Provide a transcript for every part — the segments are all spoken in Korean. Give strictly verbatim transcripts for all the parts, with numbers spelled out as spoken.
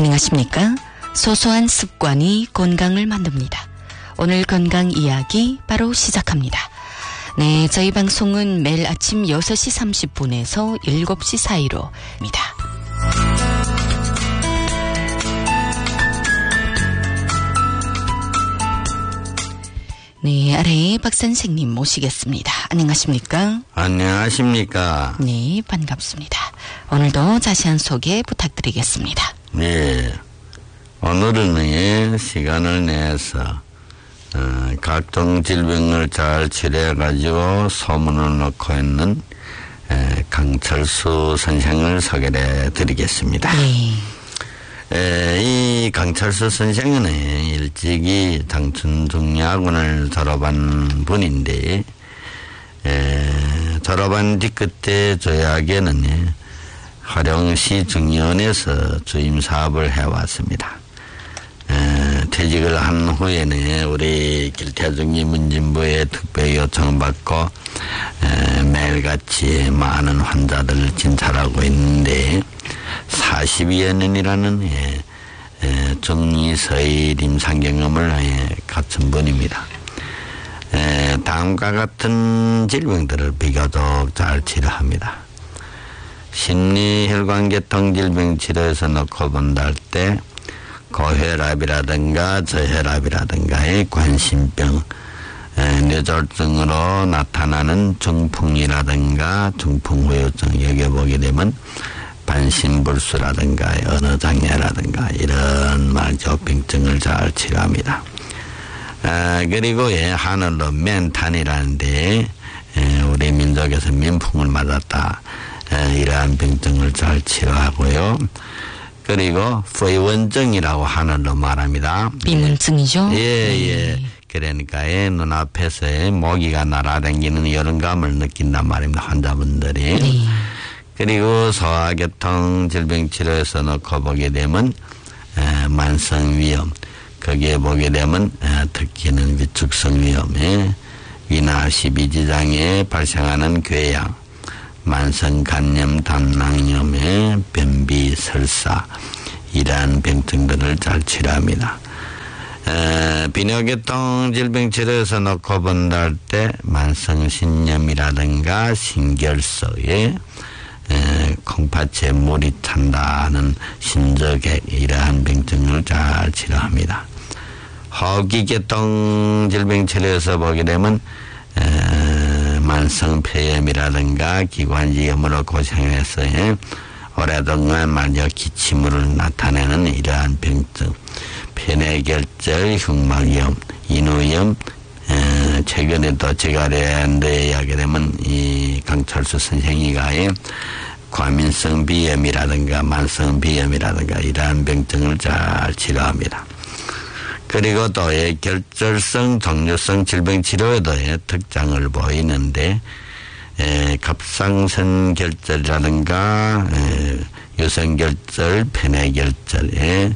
안녕하십니까? 소소한 습관이 건강을 만듭니다. 오늘 건강 이야기 바로 시작합니다. 네, 저희 방송은 매일 아침 여섯 시 삼십 분에서 일곱 시 사이로입니다. 네, 아래에 박 선생님 모시겠습니다. 안녕하십니까? 안녕하십니까? 네, 반갑습니다. 오늘도 자세한 소개 부탁드리겠습니다. 네, 오늘은 시간을 내서 어, 각종 질병을 잘 치료해가지고 소문을 놓고 있는 에, 강철수 선생을 소개해 드리겠습니다. 네. 에, 이 강철수 선생은 일찍이 장춘중야군을 졸업한 분인데 에, 졸업한 뒤끝에 조약에는 화령시 중의원에서 주임 사업을 해왔습니다. 에, 퇴직을 한 후에는 우리 길태중이 문진부에 특별 요청을 받고 에, 매일같이 많은 환자들을 진찰하고 있는데 사십여 년이라는 예, 예, 중의서의 임상경험을 예, 갖춘 분입니다. 예, 다음과 같은 질병들을 비교적 잘 치료합니다. 심리혈관계통 질병 치료에서 놓고 본다 할 때 고혈압이라든가 저혈압이라든가의 관심병, 에, 뇌졸중으로 나타나는 중풍이라든가 중풍후유증 여기 보게 되면 반신불수라든가 언어장애라든가 이런 말죠 병증을 잘 치료합니다. 아, 그리고 예, 하늘로 맨탄이라는데 예, 우리 민족에서 민풍을 맞았다. 예, 이러한 병증을 잘 치료하고요. 그리고 부의원증이라고 하늘로 말합니다. 비문증이죠? 예, 예. 네. 그러니까 예, 눈앞에서 모기가 날아다니는 여름감을 느낀단 말입니다. 환자분들이. 네. 그리고 소화계통 질병 치료에서 놓고 보게 되면 에, 만성위염, 거기에 보게 되면 에, 특히는 위축성위염에 위나 십이지장에 발생하는 궤양, 만성간염, 담낭염에 변비, 설사 이러한 병증들을 잘 치료합니다. 에, 비뇨계통 질병 치료에서 놓고 본다 할 때 만성신염이라든가 신결석에 에, 콩팥에 물이 찬다는 신저객 이러한 병증을 잘 치료합니다. 호흡기계통 질병 치료에서 보게 되면 에, 만성폐염이라든가 기관지염으로 고생해서 에, 오랫동안 말려 기침으로 나타내는 이러한 병증, 폐뇌결절, 흉막염, 인후염, 에, 최근에도 제가 랜드에 하게 되면 이 강철수 선생이가 과민성 비염이라든가 만성 비염이라든가 이러한 병증을 잘 치료합니다. 그리고 또 예, 결절성 동류성 질병 치료에도 예, 특장을 보이는데 에, 갑상선 결절이라든가 에, 유선결절, 폐뇌결절에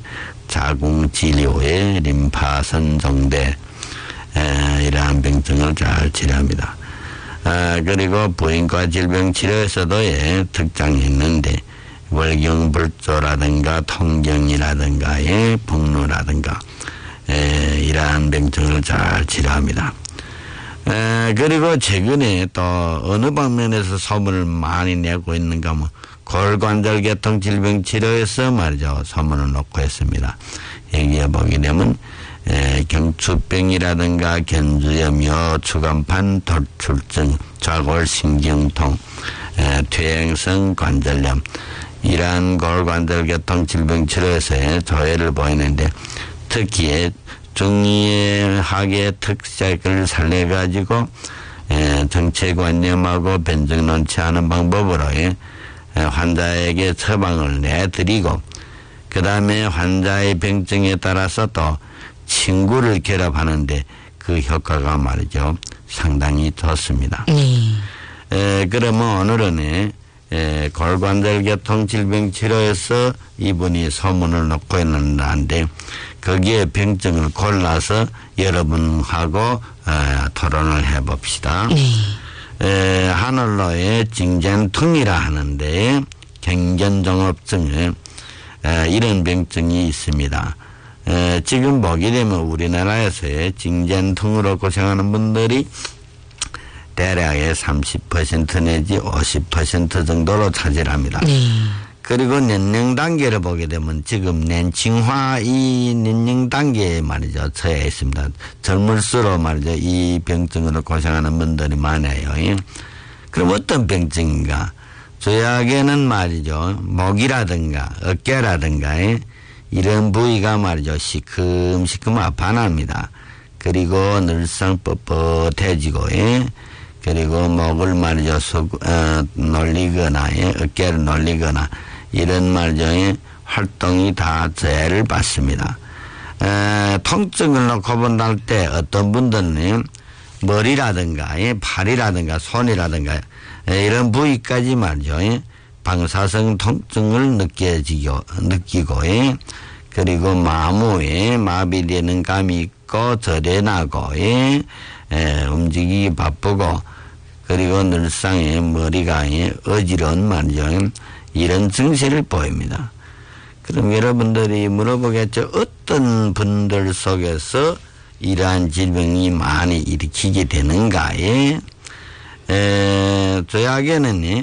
자궁질료에 림파선 정대 에, 이러한 병증을 잘 치료합니다. 아, 그리고 부인과 질병 치료에서도 예, 특장이 있는데 월경불조라든가 통경이라든가 예, 복루라든가 에, 이러한 병증을 잘 치료합니다. 에, 그리고 최근에 또 어느 방면에서 소문을 많이 내고 있는가 하면 골관절계통 질병 치료에서 말이죠 소문을 놓고 있습니다. 여기에 보게 되면 에, 경추병이라든가 견주염, 요추간판, 돌출증, 좌골신경통, 에, 퇴행성 관절염 이러한 골관절계통 질병 치료에서 조회를 보이는데 특히 중의학의 특색을 살려가지고 에, 정체관념하고 변증 놓지 않은 방법으로 에, 환자에게 처방을 내드리고 그 다음에 환자의 병증에 따라서 또 친구를 결합하는데 그 효과가 말이죠 상당히 좋습니다. 네. 에, 그러면 오늘은 에, 골관절계통 질병 치료에서 이분이 소문을 놓고 있는데 거기에 병증을 골라서 여러분하고 에, 토론을 해봅시다. 네. 에, 하늘로의 징전통이라 하는데 경견종합증을 에, 이런 병증이 있습니다. 에, 지금 보게 되면 우리나라에서의 징전통으로 고생하는 분들이 대략의 삼십 퍼센트 내지 오십 퍼센트 정도로 차지합니다. 네. 그리고年龄 단계를 보게 되면 지금年轻화 이年龄 단계에 말이죠. 처해 있습니다. 젊을수록 말이죠. 이 병증으로 고생하는 분들이 많아요. 그럼 어떤 병증인가? 조약에는 말이죠. 목이라든가 어깨라든가 이런 부위가 말이죠. 시큼시큼 아파납니다. 그리고 늘상 뻣뻣해지고 그리고 목을 말이죠. 수, 어, 놀리거나 어깨를 놀리거나 이런 말이죠. 활동이 다 제한을 받습니다. 에, 통증을 놓고 본다 할 때 어떤 분들은 머리라든가 팔이라든가 손이라든가 이런 부위까지 말이죠. 방사성 통증을 느껴지고 느끼고 그리고 마모에 마비되는 감이 있고 절에 나고 에, 움직이기 바쁘고 그리고 늘상에 머리가 어지러운 말이죠. 이런 증세를 보입니다. 그럼 여러분들이 물어보겠죠. 어떤 분들 속에서 이러한 질병이 많이 일으키게 되는가에 에, 조약에는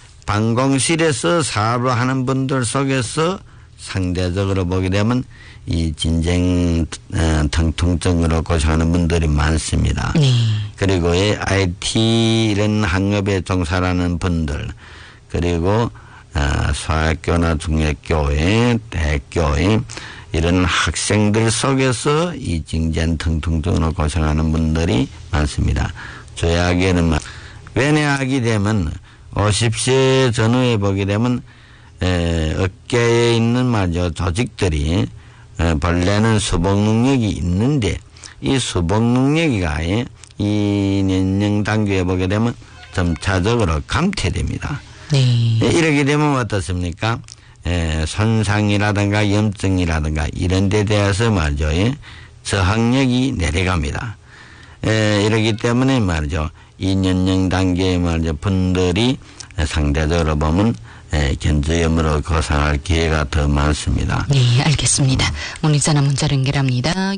방공실에서 사업을 하는 분들 속에서 상대적으로 보게 되면 이 진정 어, 통증으로 고생하는 분들이 많습니다. 네. 그리고 아이티 이런 학업에 종사하는 분들 그리고 어, 소학교나 중학교에 대학교에 이런 학생들 속에서 이 징전 통증으로 고생하는 분들이 많습니다. 조약에는 외래하게 되면 오십 세 전후에 보게 되면 에, 어깨에 있는 말이죠. 조직들이 에, 본래는 수복 능력이 있는데 이 수복 능력이가 이年龄 단계에 보게 되면 점차적으로 감퇴됩니다. 네. 이렇게 되면 어떻습니까? 에, 손상이라든가 염증이라든가 이런 데 대해서 말이죠. 예, 저항력이 내려갑니다. 에, 이러기 때문에 말이죠. 이年龄 단계의 말이죠. 분들이 상대적으로 보면 에, 견저염으로 고생할 기회가 더 많습니다. 네, 알겠습니다. 문의자나 문자 연결합니다.